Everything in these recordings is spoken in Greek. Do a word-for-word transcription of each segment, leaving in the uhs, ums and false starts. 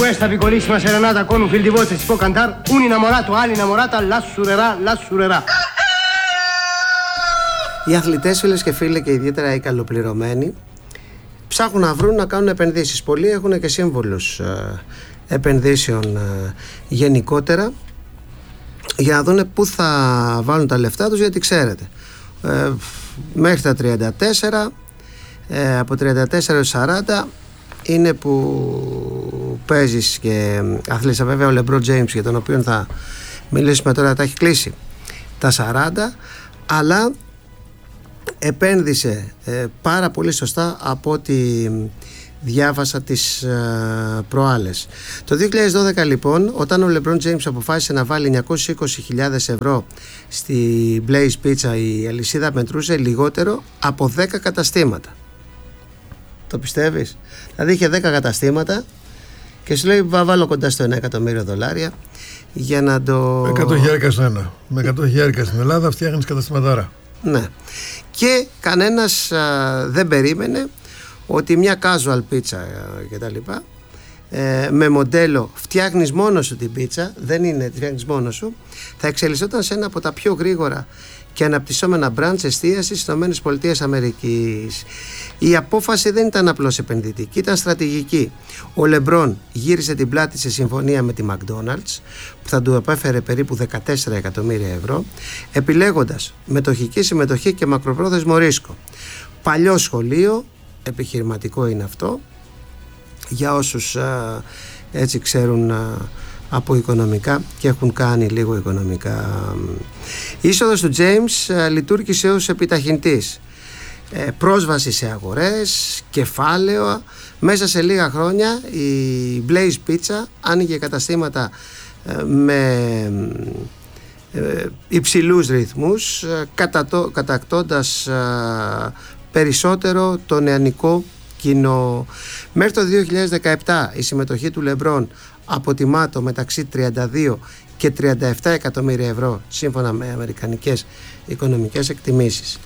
questa piccolissima serenata con un fil di voce si può cantare un innamorato all'innamorata l'assurerà, l'assurerà. Οι αθλητές, φίλες και φίλοι, και ιδιαίτερα οι καλοπληρωμένοι, ψάχνουν να βρουν να κάνουν επενδύσεις. Πολλοί έχουν και σύμβολους ε, επενδύσεων ε, γενικότερα, για να δουν πού θα βάλουν τα λεφτά τους, γιατί ξέρετε, ε, μέχρι τα τριάντα τέσσερα, ε, από τριάντα τέσσερα έως σαράντα είναι που παίζεις και αθλείσαι. Βέβαια ο LeBron James, για τον οποίο θα μιλήσουμε τώρα, τα έχει κλείσει τα σαράντα, αλλά επένδυσε ε, πάρα πολύ σωστά από ό,τι διάβασα τις ε, προάλλες. Το δύο χιλιάδες δώδεκα λοιπόν, όταν ο LeBron James αποφάσισε να βάλει εννιακόσιες είκοσι χιλιάδες ευρώ στη Blaze Pizza, η αλυσίδα μετρούσε λιγότερο από δέκα καταστήματα. Το πιστεύεις? Δηλαδή είχε δέκα καταστήματα και σου λέει va βάλω κοντά στο ένα εκατομμύριο δολάρια για να το... εκατό χιλιάρικα στο ένα. Με εκατό χιλιάρικα στην Ελλάδα φτιάχνεις καταστηματάρα. Ναι. Και κανένας α, δεν περίμενε ότι μια casual pizza και τα λοιπά, ε, με μοντέλο φτιάχνεις μόνος σου την πίτσα, δεν είναι φτιάχνεις μόνος σου, θα εξελισσόταν σε ένα από τα πιο γρήγορα και αναπτυσσόμενα brands εστίασης στις ΗΠΑ. Η απόφαση δεν ήταν απλώς επενδυτική, ήταν στρατηγική. Ο LeBron γύρισε την πλάτη σε συμφωνία με τη McDonald's, που θα του επέφερε περίπου δεκατέσσερα εκατομμύρια ευρώ, επιλέγοντας μετοχική συμμετοχή και μακροπρόθεσμο ρίσκο. Παλιό σχολείο, επιχειρηματικό είναι αυτό, για όσους α, έτσι ξέρουν α, από οικονομικά και έχουν κάνει λίγο οικονομικά. Η είσοδος του James α, λειτουργήσε ως επιταχυντής. Ε, πρόσβαση σε αγορές, κεφάλαιο. Μέσα σε λίγα χρόνια η Blaze Pizza άνοιγε καταστήματα ε, με ε, υψηλούς ρυθμούς, ε, κατατο, κατακτώντας ε, περισσότερο το νεανικό κοινό. Μέχρι το δύο χιλιάδες δεκαεπτά η συμμετοχή του LeBron αποτιμάτω μεταξύ τριάντα δύο και τριάντα επτά εκατομμύρια ευρώ, σύμφωνα με αμερικανικές οικονομικές εκτιμήσεις.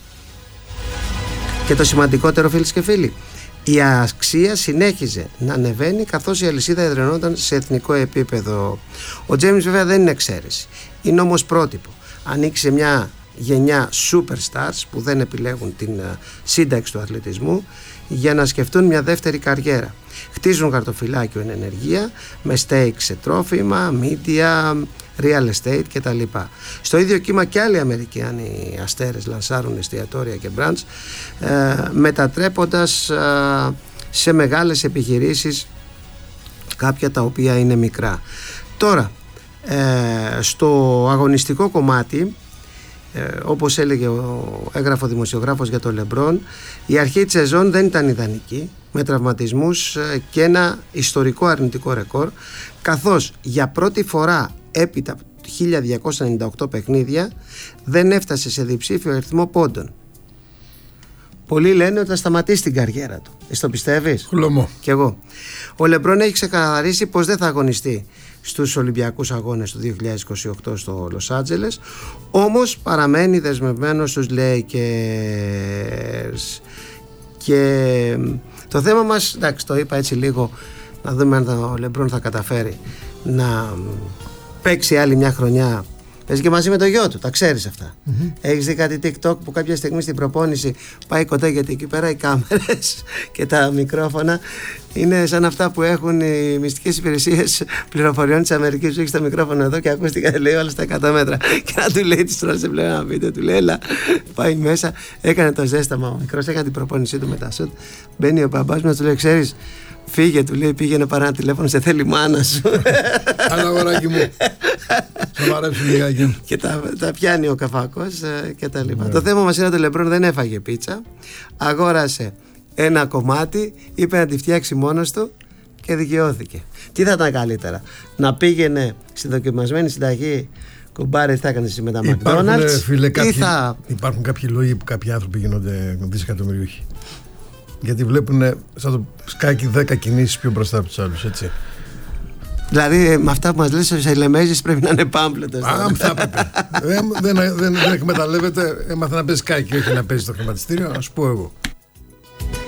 Και το σημαντικότερο, φίλες και φίλοι, η αξία συνέχιζε να ανεβαίνει καθώς η αλυσίδα εδραινόταν σε εθνικό επίπεδο. Ο James βέβαια δεν είναι εξαίρεση, είναι όμως πρότυπο. Ανοίξει μια γενιά superstars που δεν επιλέγουν την σύνταξη του αθλητισμού για να σκεφτούν μια δεύτερη καριέρα. Χτίζουν χαρτοφυλάκιο εν ενεργεία με stake σε τρόφιμα, media, real estate κτλ. Στο ίδιο κύμα και άλλοι Αμερικάνοι αστέρες λανσάρουν εστιατόρια και brands, ε, μετατρέποντας ε, σε μεγάλες επιχειρήσεις κάποια τα οποία είναι μικρά. Τώρα, ε, στο αγωνιστικό κομμάτι, Ε, όπως έλεγε ο, έγραφε ο δημοσιογράφος για το LeBron, η αρχή της σεζόν δεν ήταν ιδανική, με τραυματισμούς ε, και ένα ιστορικό αρνητικό ρεκόρ, καθώς για πρώτη φορά έπειτα από χίλια διακόσια ενενήντα οκτώ παιχνίδια δεν έφτασε σε διψήφιο αριθμό πόντων. Πολλοί λένε ότι θα σταματήσει την καριέρα του. Εσύ το πιστεύεις? Χλωμό. Κι εγώ. Ο LeBron έχει ξεκαθαρίσει πως δεν θα αγωνιστεί στους Ολυμπιακούς Αγώνες του δύο χιλιάδες είκοσι οκτώ στο Λος Άντζελες, όμως παραμένει δεσμευμένος στους Lakers. Και το θέμα μας, εντάξει, το είπα έτσι λίγο, να δούμε αν ο LeBron θα καταφέρει να παίξει άλλη μια χρονιά. Παίζει και μαζί με το γιο του, τα ξέρεις αυτά. Mm-hmm. Έχεις δει κάτι TikTok που κάποια στιγμή στην προπόνηση πάει κοντά, γιατί εκεί πέρα οι κάμερες και τα μικρόφωνα είναι σαν αυτά που έχουν οι μυστικές υπηρεσίες πληροφοριών της Αμερικής, που έχει τα μικρόφωνα εδώ και ακούστηκα, λέει, όλα στα εκατό μέτρα. Και να του λέει, τη στρώνει πλέον ένα βίντεο, του λέει, έλα, πάει μέσα, έκανε το ζέσταμα ο μικρός, έκανε την προπόνησή του με τα σουτ. Μπαίνει ο μπαμπάς μας, του λέει, ξέρεις, φύγε, του λέει, πήγαινε παρά ένα τηλέφωνο, σε θέλει η μάνα σου. Αλλά αγοράκι μου, σοβαρέψου λιγάκι. Και τα, τα πιάνει ο καφάκος ε, και τα λοιπά. Yeah. Το θέμα μας είναι ότι ο LeBron δεν έφαγε πίτσα, αγόρασε ένα κομμάτι, είπε να τη φτιάξει μόνος του και δικαιώθηκε. Τι θα ήταν καλύτερα, να πήγαινε στη δοκιμασμένη συνταγή, κουμπάρε, τι θα έκανες με τα McDonald's, φίλε, κάποιοι, θα... υπάρχουν κάποιοι λόγοι που κάποιοι άνθρωποι γίνονται δισεκατομμυριούχοι. Γιατί βλέπουν σαν το σκάκι δέκα κινήσεις πιο μπροστά από τους άλλους, έτσι. Δηλαδή με αυτά που μας λες σε Λεμέζης πρέπει να είναι πάμπλετος. Α, θα έπρεπε. δεν, δεν, δεν, δεν εκμεταλλεύεται, έμαθε να παίζει σκάκι, όχι να παίζει στο χρηματιστήριο, να σου πω εγώ.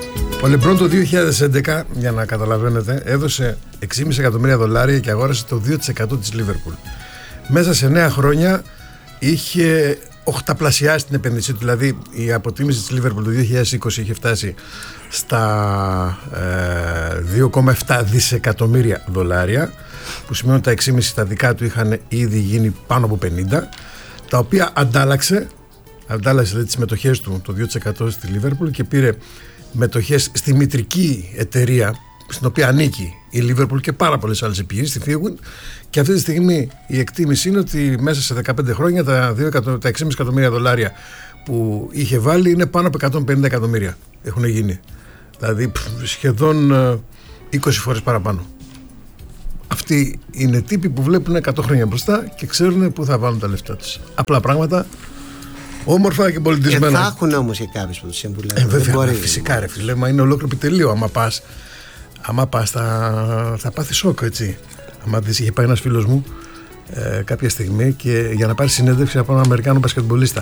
Ο Λεμπρόν το δύο χιλιάδες έντεκα, για να καταλαβαίνετε, έδωσε έξι κόμμα πέντε εκατομμύρια δολάρια και αγόρασε το δύο τοις εκατό της Λίβερπουλ. Μέσα σε εννέα χρόνια είχε οχταπλασιάσει την επένδυσή του. Δηλαδή η αποτίμηση της Λίβερπουλ το δύο χιλιάδες είκοσι είχε φτάσει στα ε, δύο κόμμα επτά δισεκατομμύρια δολάρια, που σημαίνει ότι τα έξι κόμμα πέντε τα δικά του είχαν ήδη γίνει πάνω από πενήντα, τα οποία αντάλλαξε αντάλλαξε δηλαδή τις μετοχές του το δύο τοις εκατό στη Λίβερπουλ και πήρε μετοχές στη μητρική εταιρεία στην οποία ανήκει η Λίβερπουλ και πάρα πολλές άλλες επιχειρήσεις, τη φύγουν, και αυτή τη στιγμή η εκτίμηση είναι ότι μέσα σε δεκαπέντε χρόνια τα, έξι κόμμα πέντε εκατομμύρια δολάρια που είχε βάλει είναι πάνω από εκατόν πενήντα εκατομμύρια έχουν γίνει, δηλαδή σχεδόν είκοσι φορές παραπάνω. Αυτοί είναι τύποι που βλέπουν εκατό χρόνια μπροστά και ξέρουν πού θα βάλουν τα λεφτά τους. Απλά πράγματα, όμορφα και πολιτισμένα. Και θα έχουν όμως και κάποιους που τους συμβουλεύουν. Ε, βέβαια, μπορεί, φυσικά ρε φίλε, μα είναι ολόκληρο επιτελείο. Άμα πας, άμα πας θα, θα πάθεις σοκ, έτσι. Άμα δεις, είχε πάει ένας φίλος μου ε, κάποια στιγμή και για να πάρει συνέντευξη από έναν Αμερικάνο μπασκετμπολίστα.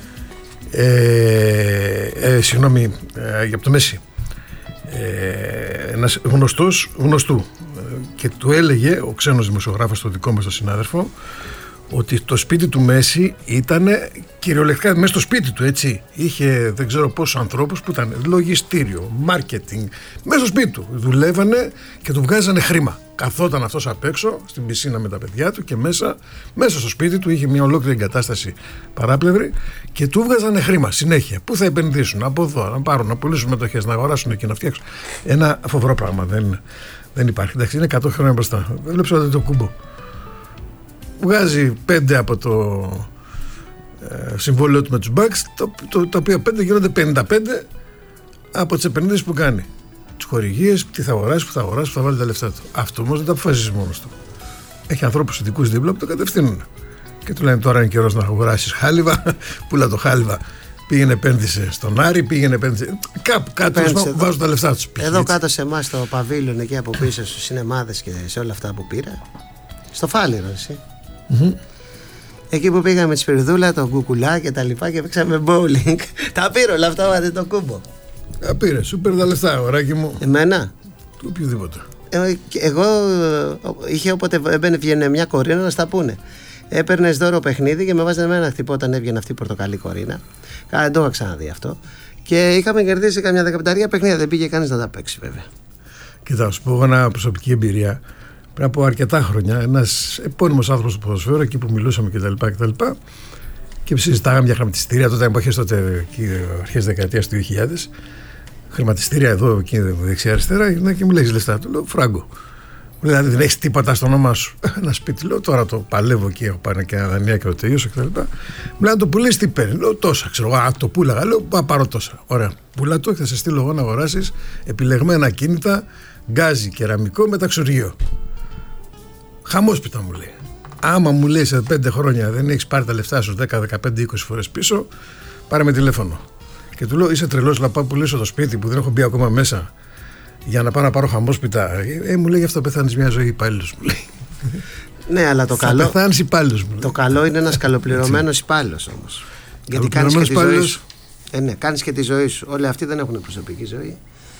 Ε, ε, συγγνώμη, ε, για το Μέση. Ε, ένας γνωστός γνωστού και του έλεγε ο ξένος δημοσιογράφος, το δικό μας το συνάδελφο, ότι το σπίτι του Μέση ήταν κυριολεκτικά μέσα στο σπίτι του, έτσι. Είχε δεν ξέρω πόσους ανθρώπους που ήταν λογιστήριο, μάρκετινγκ, μέσα στο σπίτι του. Δουλεύανε και του βγάζανε χρήμα. Καθόταν αυτός απ' έξω στην πισίνα με τα παιδιά του και μέσα, μέσα στο σπίτι του είχε μια ολόκληρη εγκατάσταση παράπλευρη και του βγάζανε χρήμα συνέχεια. Πού θα επενδύσουν, από εδώ, να πάρουν, να πουλήσουν μετοχές, να αγοράσουν και να φτιάξουν. Ένα φοβερό πράγμα. Δεν, δεν υπάρχει. Εντάξει, είναι εκατό χρόνια μπροστά. Βλέπω το Κούμπο. Βγάζει πέντε από το ε, συμβόλαιο του με τους Bucks, το, το, τα οποία πέντε γίνονται πενήντα πέντε από τις επενδύσεις που κάνει. Τις χορηγίες, τι θα αγοράσει, που θα αγοράσει, που θα βάλει τα λεφτά του. Αυτό όμως δεν τα αποφασίζει μόνος του. Έχει ανθρώπους ειδικούς δίπλα που το κατευθύνουν. Και του λένε τώρα είναι καιρός να αγοράσεις χάλιβα, πουλά το χάλιβα. Πήγαινε επένδυσε στον Άρη, πήγαινε επένδυσε. Κάπου κάτω βάζουν τα λεφτά του. Εδώ κάτω σε εμάς το παβίλιον, εκεί από πίσω στους σινεμάδες και σε όλα αυτά που πήρα. Στο Φάληρο, εσύ. Mm-hmm. Εκεί που πήγαμε τη Σπυρδούλα, το κουκουλά και τα λοιπά και παίξαμε bowling. Τα πήρε όλα αυτά μαζί το κούμπο. Τα πήρε, σου πήρε τα λεφτά, αγοράκι μου. Εμένα. Του οποιοδήποτε. Ε, εγώ είχε όποτε έμπαινε, βγαίνει μια κορίνα να στα πούνε. Έπαιρνε δώρο παιχνίδι και με βάζανε εμένα να χτυπώ όταν έβγαινε αυτή η πορτοκαλί κορίνα. Δεν το είχα ξαναδεί αυτό. Και είχαμε κερδίσει καμιά δεκαπενταρία παιχνίδια. Δεν πήγε κανείς να τα παίξει, βέβαια. Κοιτάξτε, σου πω εγώ μια προσωπική εμπειρία. Πριν από αρκετά χρόνια, ένας επώνυμος άνθρωπος του ποδοσφαίρου, εκεί που μιλούσαμε κτλ. Και, και, και συζητάγαμε για χρηματιστήρια, τότε εποχές τότε, αρχές δεκαετίας του δύο χιλιάδες. Χρηματιστήρια εδώ, εκεί δεξιά-αριστερά, και μου λέει λεφτά. Του λέω φράγκο. Μου λέει, δηλαδή δεν έχεις τίποτα στο όνομά σου. Ένα σπίτι, λέω, τώρα το παλεύω εκεί, έχω πάρει και ένα δανεία και το τελείωσα κτλ. Μου λέει, αν το πουλήσει, τι παίρνει. Λέω, τόσα, ξέρω. Α, το πούλαγα, λέω, πά, πάρω τόσα. Ωραία. Πουλά το και θα σε στείλω εγώ να αγοράσεις επιλεγμένα ακίνητα, γκάζι, κεραμικό, μεταξουργείο. Χαμόσπιτα μου λέει. Άμα μου λέει σε πέντε χρόνια δεν έχεις πάρει τα λεφτά σου δέκα, δεκαπέντε, είκοσι φορές πίσω, πάρε με τηλέφωνο. Και του λέω, είσαι τρελός, να πάω πουλήσω το σπίτι που δεν έχω μπει ακόμα μέσα για να πάω να πάρω χαμόσπιτα. Ε, μου λέει, γι' αυτό πεθάνεις μια ζωή υπάλληλος, μου λέει. Ναι, αλλά το θα καλό. Πεθάνεις υπάλληλος, μου λέει. Το καλό είναι ένας καλοπληρωμένος υπάλληλος όμως. Γιατί κάνεις και τη ζωή σου. Ε, ναι, κάνεις και τη ζωή σου. Όλοι αυτοί δεν έχουν προσωπική ζωή.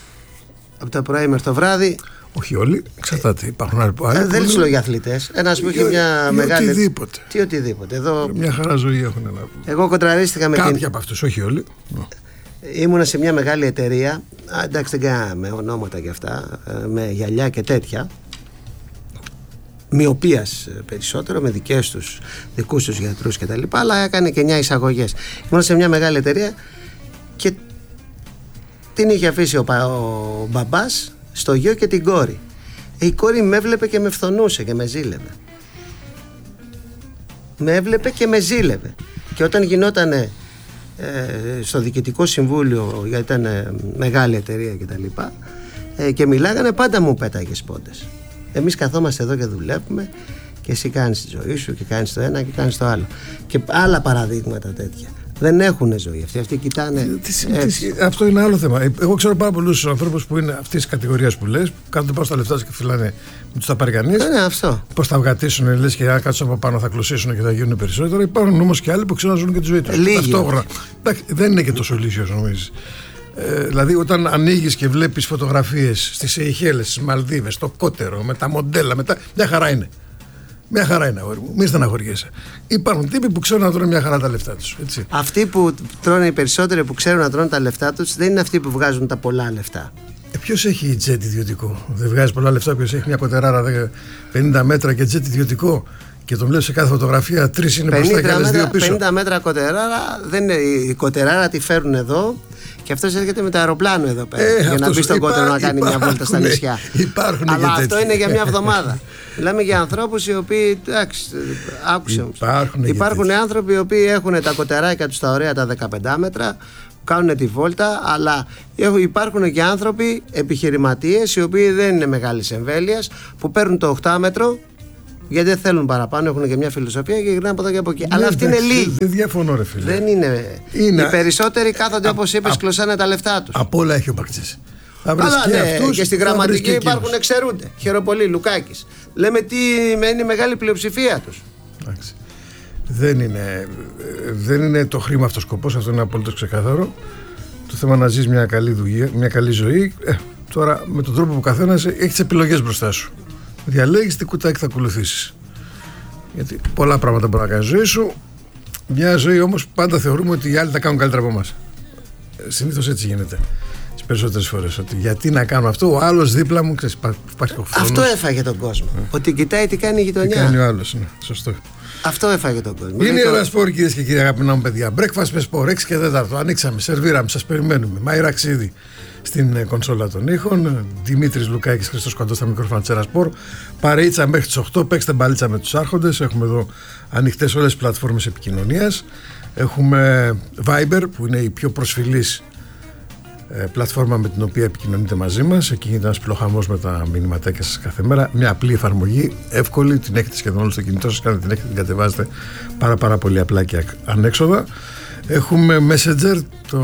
Από το πρωί μέχρι το βράδυ. Όχι όλοι, εξαρτάται. Υπάρχουν άλλοι που. Ε, δεν είναι για αθλητές. Ένας που έχει μια ή μεγάλη. Οτιδήποτε. Τι οτιδήποτε. Εδώ... Μια χαρά ζωή έχουν να. Εγώ κοντραρίστηκα με Κάποιοι την. από αυτούς, όχι όλοι. Ήμουνα σε μια μεγάλη εταιρεία. Α, εντάξει, δεν κάναμε ονόματα και αυτά. Με γυαλιά και τέτοια. Μοιοπίας περισσότερο, με δικές τους, δικούς τους γιατρούς κτλ. Αλλά έκανε και εννιά εισαγωγές. Ήμουνα σε μια μεγάλη εταιρεία και την είχε αφήσει ο, ο μπαμπάς στο γιο και την κόρη. Η κόρη με έβλεπε και με φθονούσε και με ζήλευε. Με έβλεπε και με ζήλευε. Και όταν γινότανε ε, στο διοικητικό συμβούλιο, γιατί ήταν ε, μεγάλη εταιρεία και τα λοιπά, ε, και μιλάγανε, πάντα μου πέταγε πόντες. Εμείς καθόμαστε εδώ και δουλεύουμε και εσύ κάνεις τη ζωή σου και κάνεις το ένα και κάνεις το άλλο. Και άλλα παραδείγματα τέτοια. Δεν έχουν ζωή αυτοί. Αυτοί κοιτάνε. Τι, τι, αυτό είναι άλλο θέμα. Εγώ ξέρω πάρα πολλούς ανθρώπους που είναι αυτή τη κατηγορία που λες, που κάθονται πάνω στα λεφτά τους και φυλάνε, μην τους τα πάρει κανείς. Ναι, αυτό. Πώς θα βγατήσουν, λες, και αν κάτσουν από πάνω θα κλωσίσουν και θα γίνουν περισσότερο. Υπάρχουν όμως και άλλοι που ξέρουν να ζουν και τη ζωή τους. Λίγοι. Ταυτόχρονα. Δεν είναι και τόσο λύσιος, νομίζεις. Ε, δηλαδή, όταν ανοίγεις και βλέπεις φωτογραφίες στις Σεϊχέλες, στις Μαλδίβες, στο Κότερο, με τα μοντέλα, με τα... μια χαρά είναι. Μια χαρά είναι, αγόρι μου. Μην στεναχωριέσαι. Υπάρχουν τύποι που ξέρουν να τρώνε μια χαρά τα λεφτά τους. Έτσι. Αυτοί που τρώνε οι περισσότεροι που ξέρουν να τρώνε τα λεφτά τους δεν είναι αυτοί που βγάζουν τα πολλά λεφτά. Ε, ποιος έχει τζετ ιδιωτικό? Δεν βγάζει πολλά λεφτά. Ποιος έχει μια κοτεράρα πενήντα μέτρα και τζετ ιδιωτικό και τον βλέπει σε κάθε φωτογραφία, τρεις είναι μπροστά και άλλες δύο πίσω. πενήντα μέτρα κοτεράρα, δεν είναι, η κοτεράρα τη φέρουν εδώ και αυτός έρχεται με το αεροπλάνο εδώ πέρα. Ε, για να μπει στον Κότερο να κάνει μια βόλτα στα νησιά. Υπάρχουν Αλλά και αυτό είναι για μια εβδομάδα. Μιλάμε για ανθρώπους οι οποίοι. Εντάξει, άκουσε όμως. Υπάρχουν, Υπάρχουν άνθρωποι οι οποίοι έχουν τα κοτεράκια τους τα ωραία τα δεκαπέντε μέτρα, κάνουν τη βόλτα, αλλά υπάρχουν και άνθρωποι επιχειρηματίες οι οποίοι δεν είναι μεγάλης εμβέλειας που παίρνουν το οκτώ μέτρο. Γιατί δεν θέλουν παραπάνω, έχουν και μια φιλοσοφία και γυρνάνε από εδώ και από εκεί. Ναι, αλλά αυτή είναι λίγη. Δεν διαφωνώ, ρε φίλε. Δεν είναι. είναι. Οι περισσότεροι κάθονται, όπως είπες, κλωσάνε τα λεφτά τους. Απ' όλα έχει ο Μπακτσής. Αλλά και, ναι, αυτούς, και στη γραμματική υπάρχουν εξαιρούνται. Χαιροπολί, Λουκάκης. Λέμε τι είναι η μεγάλη πλειοψηφία τους. Εντάξει. Δεν είναι, δεν είναι το χρήμα αυτός σκοπός, αυτό είναι απολύτως ξεκάθαρο. Το θέμα να ζεις μια καλή δουλειά, μια καλή ζωή. Ε, τώρα με τον τρόπο που καθένας έχει τις επιλογές μπροστά σου. Διαλέγεις τι κουτάκι θα ακολουθήσεις. Γιατί πολλά πράγματα μπορεί να κάνει ζωή σου. Μια ζωή όμως που πάντα θεωρούμε ότι οι άλλοι τα κάνουν καλύτερα από εμάς. Συνήθως έτσι γίνεται. Τις περισσότερες φορές. Ότι γιατί να κάνω αυτό, ο άλλος δίπλα μου. Ξέρεις, υπάρχει ο χρόνος. Αυτό έφαγε τον κόσμο. Mm. Ότι κοιτάει τι κάνει η γειτονιά. Τι κάνει ο άλλος, ναι, σωστό. Αυτό έφαγε τον κόσμο. Είναι η ώρα σπορ, κυρίες και κύριοι, αγαπημένα μου παιδιά. Breakfast με σπορ, έξι και τέταρτο. Ανοίξαμε, σερβίραμε, σας περιμένουμε. Μάιρα Ξίδη στην κονσόλα των ήχων. Δημήτρης Λουκάκης, Χριστός Κοντός στα μικρόφωνα της Σπορ. Παρεΐτσα μέχρι τις οκτώ. Παίξτε μπαλίτσα με τους άρχοντες. Έχουμε εδώ ανοιχτές όλες τις πλατφόρμες επικοινωνίας. Έχουμε Viber, που είναι η πιο προσφυλής ε, πλατφόρμα με την οποία επικοινωνείτε μαζί μας. Εκεί γίνεται ένας πλοχαμός με τα μηνυματάκια σας κάθε μέρα. Μια απλή εφαρμογή, εύκολη, την έχετε σχεδόν όλο στο κινητό σας. Κάνετε την έχετε, την κατεβάζετε πάρα, πάρα πολύ απλά και ανέξοδα. Έχουμε Messenger, το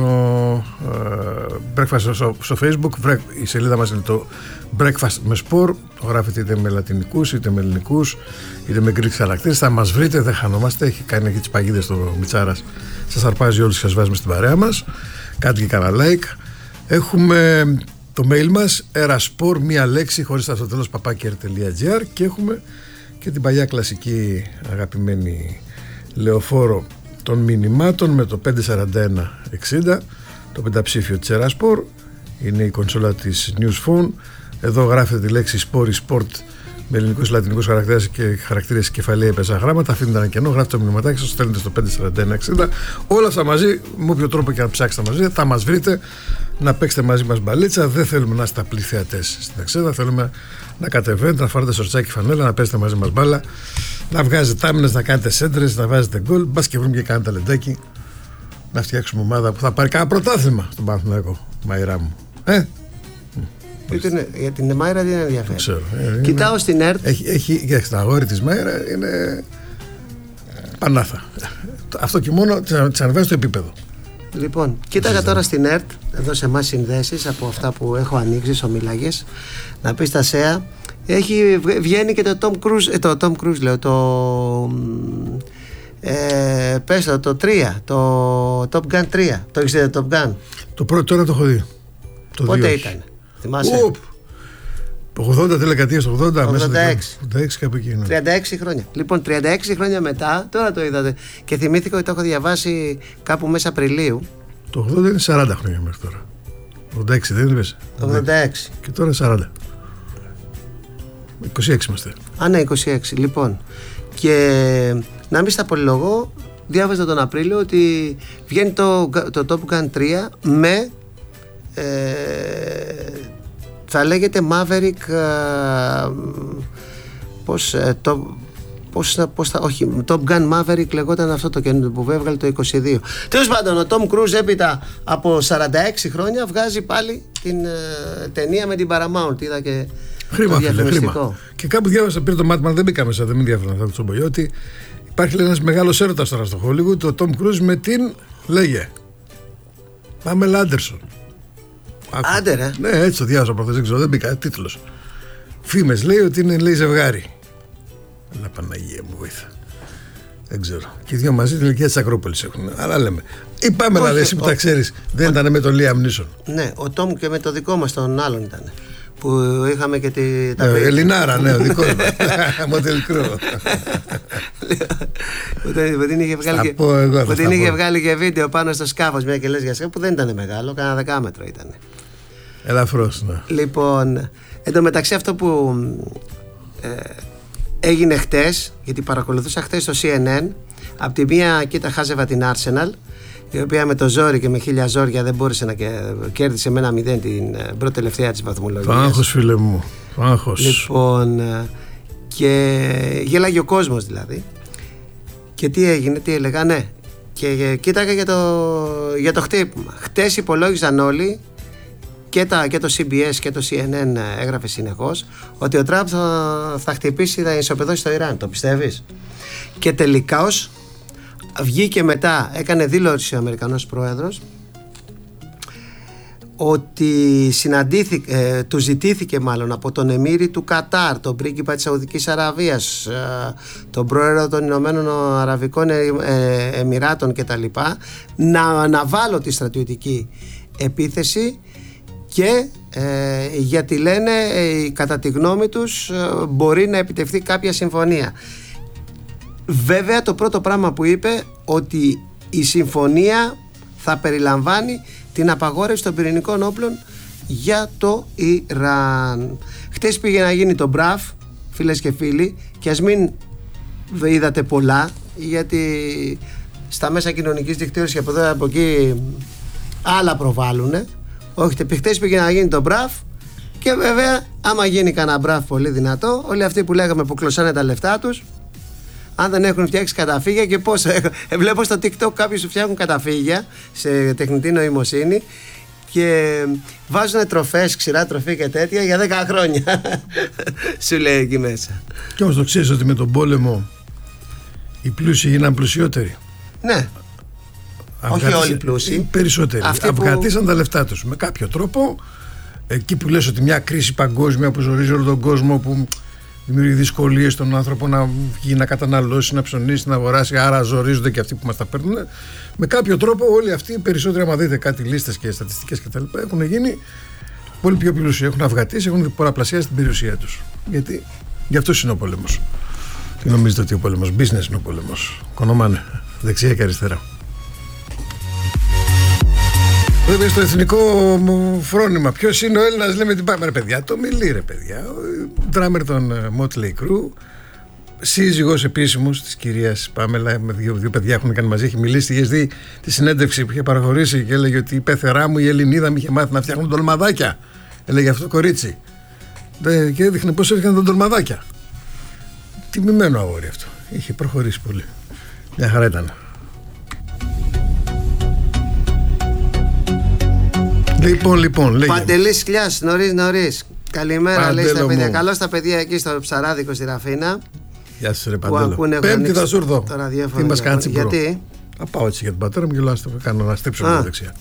uh, Breakfast στο, στο Facebook. Η σελίδα μας είναι το Breakfast με Sport. Το γράφετε είτε με λατινικούς, είτε με ελληνικούς, είτε με γκρίκ χαρακτήρες. Θα μας βρείτε, δεν χανόμαστε. Έχει κάνει εκεί τις παγίδες το Μιτσάρας. Σας αρπάζει όλους και σας βάζουμε στην παρέα μας. Κάντε και κανένα like. Έχουμε το mail μας, eraspor, μία λέξη χωρίς τα στο τέλος, παπάκι ερ τελεία τζι άρ, και έχουμε και την παλιά κλασική αγαπημένη λεωφόρο των μηνυμάτων με το πέντε σαράντα ένα εξήντα, το πενταψήφιο της Eraspor. Είναι η κονσόλα της News Phone. Εδώ γράφετε τη λέξη Sport Sport με ελληνικούς λατινικούς χαρακτήρες και χαρακτήρες κεφαλαία πεζά γράμματα. Αφήνετε ένα κενό, γράφετε το μηνυματάκι σας, στέλνετε στο πέντε σαράντα ένα εξήντα. Όλα αυτά μαζί, με όποιο τρόπο και να ψάξετε μαζί, θα μας βρείτε, να παίξετε μαζί μας μπαλίτσα. Δεν θέλουμε να είστε απλοί θεατές στην Εξέδα. Θέλουμε να κατεβαίνετε, να φοράτε σορτσάκι φανέλα, να παίζετε μαζί μας μπάλα, να βγάζετε άμυνες, να κάνετε σέντρες, να βάζετε γκολ. Μπας και βρούμε και κάνετε ταλεντάκι. Να φτιάξουμε ομάδα που θα πάρει κανένα πρωτάθλημα στον Παναθηναϊκό. Μαϊρά μου. Ε? Είναι, για την Μάιρα δεν είναι ενδιαφέρον. Ξέρω, ε, Κοιτάω είναι, στην ΕΡΤ. Έχει, έχει, έχει τα αγόρι της Μάιρα είναι πανάθα. Αυτό και μόνο της ανεβάζει το επίπεδο. Λοιπόν, κοίταγα τώρα στην ΕΡΤ, εδώ σε εμάς συνδέσεις από αυτά που έχω ανοίξει, ομιλάγες, να πει στα ΣΕΑ. Έχει, βγαίνει και το Tom Cruise, ε, το Tom Cruise λέω, το ε, πες το, το τρία, το Top Gun τρία. Το έχεις δει το Top Gun? Το πρώτο τώρα το έχω δει. Το πότε ήταν? Θυμάσαι? Οπ. Το ογδόντα, τελεκατία στο ογδόντα, ογδόντα έξι. ογδόντα έξι κάπου εκεί. Ναι. τριάντα έξι χρόνια. Λοιπόν, τριάντα έξι χρόνια μετά, τώρα το είδατε. Και θυμήθηκα ότι το έχω διαβάσει κάπου μέσα Απριλίου. Το ογδόντα είναι σαράντα χρόνια μέχρι τώρα. ογδόντα έξι δεν είπες? ογδόντα έξι. Και τώρα σαράντα. είκοσι έξι είμαστε. Α, ναι, είκοσι έξι. Λοιπόν. Και να μην στα πολυλογώ, διάβαζα τον Απρίλιο ότι βγαίνει το, το Top Gun τρία με. Ε, θα λέγεται Maverick, ε, πώς, ε, το, πώς, πώς θα, όχι, Top Gun Maverick λεγόταν αυτό το καινούργιο που έβγαλε το είκοσι δύο. Τέλος πάντων, ο Tom Cruise έπειτα από σαράντα έξι χρόνια βγάζει πάλι την ε, ταινία με την Paramount. Είδα και χρήμα, φίλε, χρήμα. Και κάπου διάβασα, πήρε το μάτι, δεν μπήκα μέσα, δεν με ενδιαφέρον αυτό το τσομπολιό, ότι υπάρχει ένας μεγάλος έρωτας τώρα στο Hollywood, το Tom Cruise με την, λέγε, Pamela Anderson. Άντε ρε. Ναι, έτσι το διάβασα προχθές, δεν ξέρω, δεν μπήκα, τίτλος. Φήμες λέει ότι είναι, λέει, ζευγάρι. Αλλά Παναγία μου βοήθα. Δεν ξέρω. Και οι δύο μαζί την ηλικία της Ακρόπολης έχουν. Αλλά λέμε. Ή πάμε να δεις που τα ξέρεις. Δεν ο... ήταν με τον Liam Neeson. Ναι, ο Τόμ και με το δικό μας τον άλλον ήταν. Που είχαμε και τη. Τα ε, Ελληνάρα, ναι, ο δικός μας. Μοντελκρό. Που την είχε βγάλει, και... που την είχε βγάλει και βίντεο πάνω στο σκάφος. Μια και λες για σκάφο που δεν ήταν μεγάλο, κανένα δεκάμετρο ήταν. Ελαφρώς, ναι. Λοιπόν, εν τω μεταξύ αυτό που ε, έγινε χτες, γιατί παρακολουθούσα χτες το σι εν εν, από τη μία κοίτα χάζευα την Arsenal, η οποία με το ζόρι και με χίλια ζόρια δεν μπόρεσε να κέρδισε με ένα μηδέν την πρώτη τελευταία της βαθμολογίας. Άγχος, φίλε μου, άγχος. Λοιπόν, και γέλαγε ο κόσμος δηλαδή. Και τι έγινε, τι έλεγα, ναι. Και κοίταγα για το, για το χτύπημα. Χτες υπολόγιζαν όλοι, και, τα, και το σι μπι ες και το σι εν εν έγραφε συνεχώς, ότι ο Τραμπ θα, θα χτυπήσει, θα ισοπεδώσει το Ιράν. Το πιστεύεις? Και τελικώς βγήκε μετά, έκανε δήλωση ο Αμερικανός πρόεδρος ότι συναντήθηκε, ε, του ζητήθηκε μάλλον από τον Εμμύρη του Κατάρ, τον πρίγκιπα της Σαουδικής Αραβίας, ε, τον πρόεδρο των Ηνωμένων Αραβικών ε, ε, Εμιράτων κτλ, να αναβάλω τη στρατιωτική επίθεση, και ε, γιατί λένε ε, κατά τη γνώμη τους ε, μπορεί να επιτευχθεί κάποια συμφωνία. Βέβαια το πρώτο πράγμα που είπε, ότι η συμφωνία θα περιλαμβάνει την απαγόρευση των πυρηνικών όπλων για το Ιράν. Χτες πήγε να γίνει το μπραφ, φίλες και φίλοι, και ας μην είδατε πολλά, γιατί στα μέσα κοινωνικής δικτύωσης από εδώ από εκεί άλλα προβάλλουνε. Όχι, χτες πήγε να γίνει το μπραφ, και βέβαια άμα γίνει κανένα μπραφ πολύ δυνατό, όλοι αυτοί που λέγαμε που κλωσάνε τα λεφτά τους, αν δεν έχουν φτιάξει καταφύγια, και πώς βλέπω στο TikTok κάποιοι σου φτιάχνουν καταφύγια σε τεχνητή νοημοσύνη και βάζουν τροφές, ξηρά τροφή και τέτοια για δέκα χρόνια. Σου λέει εκεί μέσα. Και όμως το ξέρεις ότι με τον πόλεμο οι πλούσιοι γίναν πλουσιότεροι? Ναι. Όχι όλοι οι πλούσιοι. Οι περισσότεροι. Αυγατήσαν που... τα λεφτά τους με κάποιο τρόπο. Εκεί που λες ότι μια κρίση παγκόσμια που ζορίζει όλο τον κόσμο, που δημιουργεί δυσκολίες στον άνθρωπο να βγει, να καταναλώσει, να ψωνίσει, να αγοράσει, άρα ζορίζονται και αυτοί που μας τα παίρνουν. Με κάποιο τρόπο όλοι αυτοί οι περισσότεροι, άμα δείτε κάτι λίστες και στατιστικές κτλ., έχουν γίνει πολύ πιο πλούσιοι. Έχουν αυγατήσει, έχουν πολλαπλασιάσει την περιουσία τους. Γιατί γι' αυτό είναι ο πόλεμος. Τι νομίζετε ότι ο πόλεμος? Business είναι ο πόλεμος. Κονομάνε δεξιά και αριστερά. Βέβαια στο εθνικό φρόνημα, ποιος είναι ο Έλληνας, λέμε την πάμε, ρε παιδιά, το Μιλή, ρε παιδιά, ο ντράμερ των Motley Crue, σύζυγος επίσημος της κυρίας Πάμελα, με δύο, δύο παιδιά έχουν κάνει μαζί, έχει μιλήσει, είχε δει τη συνέντευξη που είχε παραχωρήσει και έλεγε ότι η πεθερά μου η Ελληνίδα μου είχε μάθει να φτιάχνουν ντολμαδάκια, έλεγε αυτό το κορίτσι, και έδειχνε πώς έφτιαχναν τα ντολμαδάκια. Τιμημένο αγόρι αυτό, είχε προχωρήσει πολύ, μια χαρά ήταν. Λοιπόν, λοιπόν, λέγε. Παντελής Κλιάς, νωρίς νωρίς. Καλημέρα, Παντέλο, λέει στα παιδιά. Καλώς τα παιδιά εκεί στο Ψαράδικο στη Ραφίνα. Γεια σας ρε Παντέλο. Πέμπτη θα σου έρθω. Τι μας κάνει τσιμπρό? Γιατί? Θα πάω έτσι για τον πατέρα μου και λέω, κάνω να στύψω με δεξιά.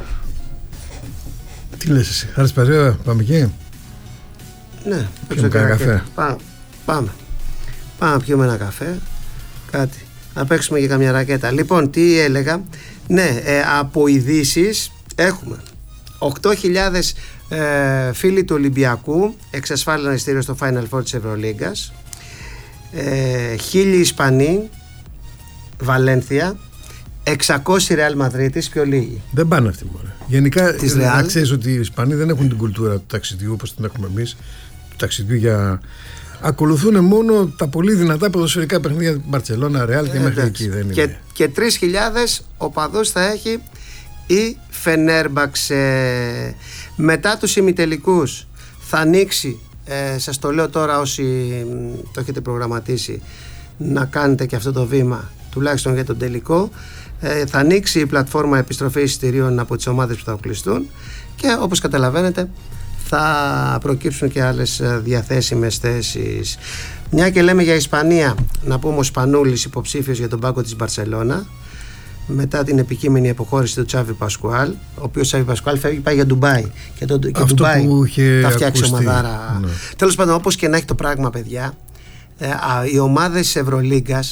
Τι λες εσύ, θα έρθεις παρέα, πάμε εκεί? Ναι, πιούμε κανένα καφέ. Πάμε, πάμε. Πάμε να πιούμε ένα καφέ. Κάτι. Να παίξουμε και καμιά ρακέτα. Λοιπόν, τι έλεγα? Ναι, ε, από ειδήσεις έχουμε οκτώ χιλιάδες ε, φίλοι του Ολυμπιακού εξασφάλισαν ειστήριο στο Final Four της Ευρωλίγκας, ε, χίλιοι Ισπανοί Βαλένθια, εξακόσιοι Ρεάλ Μαδρίτης, πιο λίγοι. Δεν πάνε αυτοί μόνο. Γενικά να ξέρεις ότι οι Ισπανοί δεν έχουν την κουλτούρα του ταξιδιού όπως την έχουμε εμείς, του ταξιδιού για... Ακολουθούν μόνο τα πολύ δυνατά ποδοσφαιρικά παιχνίδια, Μπαρτσελώνα, Ρεάλ και ε, μέχρι εκεί δεν είναι. Και, και τρεις χιλιάδες οπαδούς θα έχει η Φενέρμπαξε. Μετά τους ημιτελικούς θα ανοίξει, ε, σας το λέω τώρα όσοι το έχετε προγραμματίσει, να κάνετε και αυτό το βήμα τουλάχιστον για τον τελικό, ε, θα ανοίξει η πλατφόρμα επιστροφής εισιτηρίων από τις ομάδες που θα κλειστούν, και όπως καταλαβαίνετε θα προκύψουν και άλλες διαθέσιμες θέσεις. Μια και λέμε για Ισπανία, να πούμε ο Σπανούλης υποψήφιος για τον πάγκο της Μπαρσελόνα μετά την επικείμενη αποχώρηση του Τσάβι Πασκουάλ, ο οποίος Τσάβι Πασκουάλ φεύγει, πάει για Ντουμπάι και το και Ντουμπάι θα φτιάξει ομαδάρα. Ναι. Τέλος πάντων, όπως και να έχει το πράγμα παιδιά, ε, α, οι ομάδες της Ευρωλίγκας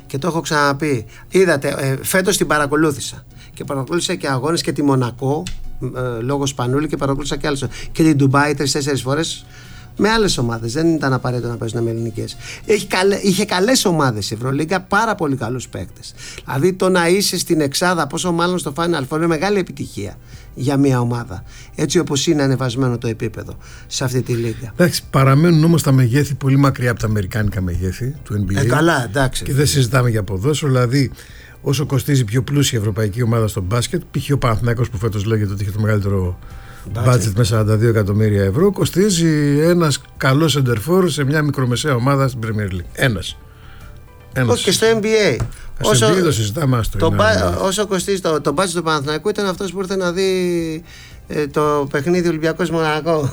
και το έχω ξαναπεί. Είδατε, ε, φέτος την παρακολούθησα και παρακολούθησα και αγώνες και τη Μονακό ε, λόγω Σπανούλη και παρακολούθησα και άλλες, και την Ντουμπάι τρεις-τέσσερις φορές με άλλες ομάδες. Δεν ήταν απαραίτητο να παίζουν με ελληνικές. Είχε καλές ομάδες η Ευρωλίγκα, πάρα πολύ καλούς παίκτες. Δηλαδή το να είσαι στην εξάδα, πόσο μάλλον στο Final Four, είναι μεγάλη επιτυχία για μια ομάδα. Έτσι όπως είναι ανεβασμένο το επίπεδο σε αυτή τη λίγα. Εντάξει, παραμένουν όμως τα μεγέθη πολύ μακριά από τα αμερικάνικα μεγέθη του N B A. Ε, καλά, εντάξει. Και δεν συζητάμε για ποδόσφαιρο. Δηλαδή, όσο κοστίζει πιο πλούσια ευρωπαϊκή ομάδα στο μπάσκετ, π.χ. ο Παναθηναϊκός που φέτος λέγεται ότι είχε το μεγαλύτερο budget με σαράντα δύο εκατομμύρια ευρώ, κοστίζει ένας καλός εντερφόρ σε μια μικρομεσαία ομάδα στην Premier League. Ένας. Ένας. Όχι, και στο N B A. Όσο, το συζητάμε, το το μπα, όσο κοστίζει το, το budget του Παναθηναϊκού, ήταν αυτός που ήρθε να δει ε, το παιχνίδι Ολυμπιακός Μονακό.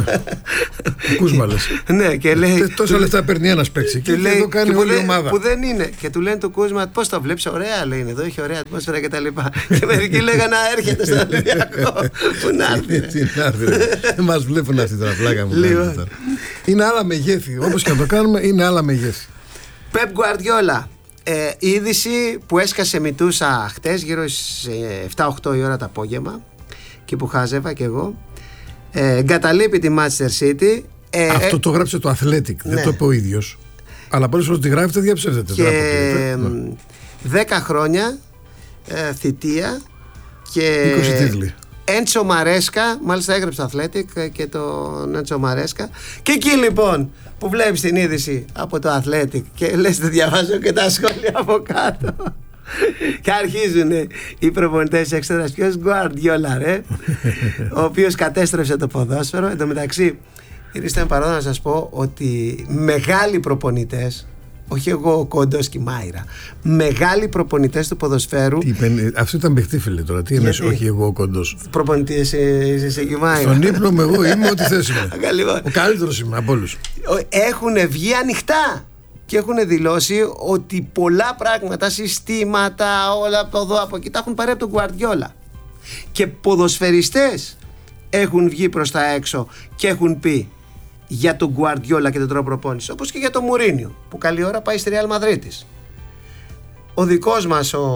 Κούσμαλες. Ναι, και λέει. Τόσα λεφτά παίρνει ένας παίκτης και λέει, εδώ κάνει όλη η ομάδα. Που δεν είναι. Και του λένε του Κούσμα, πώς το βλέπεις, ωραία λέει, εδώ έχει ωραία ατμόσφαιρα κτλ. Και, και μερικοί λέγανε να έρχεται στο Ολυμπιακό. Πού να έρθει. Τι να έρθει. Δεν μας βλέπουν αυτή την πλάκα μου. Είναι άλλα μεγέθη. Όπως και να το κάνουμε, είναι άλλα μεγέθη. Πεπ Γκουαρδιόλα. Ε, είδηση που έσκασε μητούσα χτες γύρω στις εφτά οκτώ η ώρα το απόγευμα, και που χάζευα κι εγώ, ε, εγκαταλείπει τη Manchester City. ε, Αυτό ε, το γράψε το Athletic, ναι. Δεν το είπε ο ίδιος, αλλά πολλές φορές τη γράφετε διαψεύδεται. Και δέκα χρόνια ε, θητεία και είκοσι τίτλοι. Έντσο Μαρέσκα, μάλιστα έγραψε το Athletic και τον Έντσο Μαρέσκα. Και εκεί λοιπόν που βλέπεις την είδηση από το Athletic και λες, δεν διαβάζω και τα σχόλια από κάτω. Και αρχίζουν οι προπονητές της εξέδρας. Ποιος Γκουαρδιόλα ρε, ο οποίος κατέστρεψε το ποδόσφαιρο. Εν τω μεταξύ, ήρθα παρόν να σας πω ότι μεγάλοι προπονητές, όχι εγώ ο Κόντος και η Μάιρα, μεγάλοι προπονητές του ποδοσφαίρου. Τι είπε, αυτό ήταν παιχτή φίλε τώρα. Τι εννοείς, όχι εγώ ο Κόντος. Προπονητής είσαι εσύ και η Μάιρα. Στον ύπνο μου εγώ είμαι ό,τι θες είμαι. Ο καλύτερος είμαι από όλους. Έχουν βγει ανοιχτά και έχουν δηλώσει ότι πολλά πράγματα, συστήματα, όλα από εδώ από εκεί τα έχουν πάρει από τον Γκουαρδιόλα. Και ποδοσφαιριστές έχουν βγει προς τα έξω και έχουν πει για τον Γκουαρδιόλα και τον τρόπο προπόνησης, όπως και για τον Μουρίνιο που καλή ώρα πάει στη Ρεάλ Μαδρίτης. Ο δικός μας ο,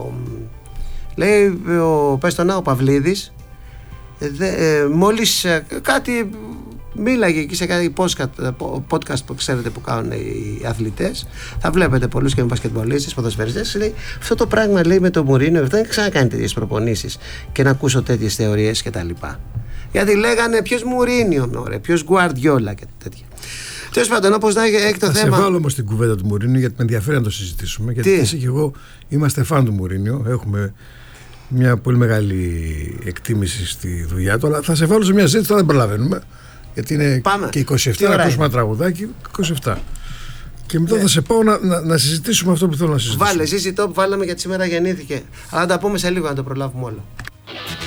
λέει ο, πες το να, ο Παυλίδης δε, ε, μόλις ε, κάτι μίλαγε εκεί σε κάτι podcast που ξέρετε που κάνουν οι αθλητές, θα βλέπετε πολλούς και με μπασκετμπολίστες, ποδοσφαιριστές, λέει αυτό το πράγμα λέει με τον Μουρίνιο δεν ξανακάνει τέτοιες προπονήσεις και να ακούσω τέτοιες θεωρίες κτλ. Γιατί λέγανε ποιος Μουρίνιο, ωραία, ποιος Γκουαρδιόλα και τέτοια. Τέλος πάντων, όπως να έχει το θα θέμα. Θα σε βάλω όμως την κουβέντα του Μουρίνιο γιατί με ενδιαφέρει να το συζητήσουμε. Γιατί εσύ και εγώ είμαστε φαν του Μουρίνιο. Έχουμε μια πολύ μεγάλη εκτίμηση στη δουλειά του. Αλλά θα σε βάλω σε μια ζήτηση, δεν προλαβαίνουμε. Γιατί είναι Πάμε. Και είκοσι επτά, να ακούσουμε ένα τραγουδάκι. είκοσι επτά. Και μετά yeah. θα σε πάω να, να, να συζητήσουμε αυτό που θέλω να συζητήσουμε. Βάλε, ζήσει το που βάλαμε γιατί σήμερα γεννήθηκε. Αλλά να τα πούμε σε λίγο να το προλάβουμε όλο.